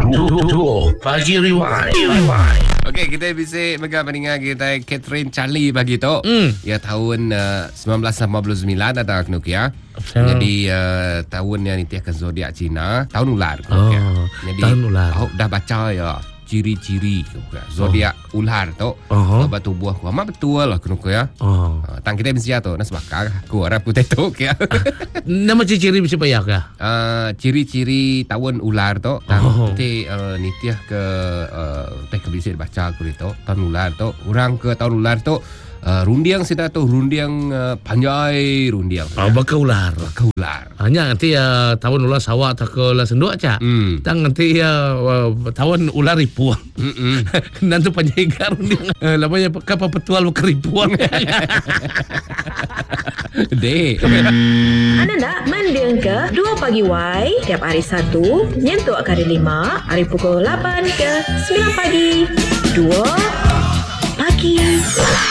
Pagi Rewind. Okey, kita bisa mendengar kita Catherine Charlie pagi tu. Ya tahun 1989 ada Nokia. Jadi tahun yang ditiakan zodiak Cina, tahun ular. Jadi tahun ular. Dah baca ya ciri-ciri zodiak ular tu. Batu buah ku amat betul lah kena ya. Tang kita mesti tu nas bakar ku arab putih tu ya. Nama ciri-ciri bisa payah ke? Ciri-ciri tahun ular tu tang kita nitiah ke teh bisa baca ku itu tahun ular tu. Orang ke tahun ular tu rundiang kita tu rundiang panjai rundiang. Bakal ular. Hanya nanti tahun ular sawah tak ke ular senduk aja. Tang nanti tahun ular ripuang. Nanti panjai rundiang. Lamanya kapal petual keripuang. Dek. Anda nak mendeng ke 2 pagi Y tiap hari Sabtu nyentuk ke hari 5 hari pukul 8 ke 9 pagi 2 pagi.